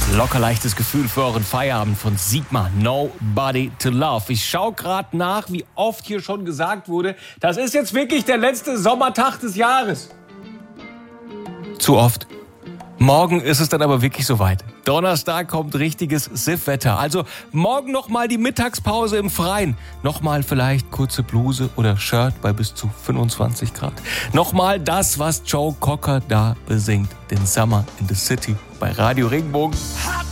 Locker leichtes Gefühl für euren Feierabend von Sigma, Nobody to Love. Ich schaue gerade nach, wie oft hier schon gesagt wurde, das ist jetzt wirklich der letzte Sommertag des Jahres. Zu oft. Morgen ist es dann aber wirklich soweit. Donnerstag kommt richtiges Siff-Wetter. Also morgen nochmal die Mittagspause im Freien. Nochmal vielleicht kurze Bluse oder Shirt bei bis zu 25 Grad. Nochmal das, was Joe Cocker da besingt. Den Summer in the City bei Radio Regenbogen.